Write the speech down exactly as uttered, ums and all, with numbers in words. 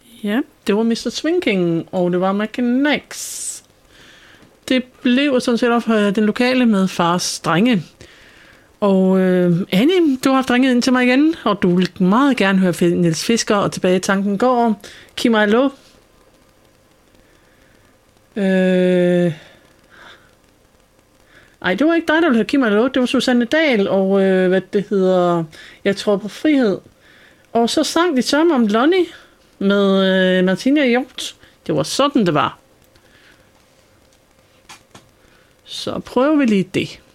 Ja, det var mister Swinking, og det var Mechanics. Det blev sådan set også den lokale med fars drenge. Og øh, Annie, du har ringet ind til mig igen, og du vil meget gerne høre Niels Fisker, og tilbage i tanken går. Kim Hallo. Øh... Ej, det var ikke dig, der ville høre Kim Hallo. Det var Susanne Dahl, og øh, hvad det hedder, Jeg tror på frihed. Og så sang de sammen om Lonnie med øh, Martina Hjort. Det var sådan, det var. Så prøver vi lige det.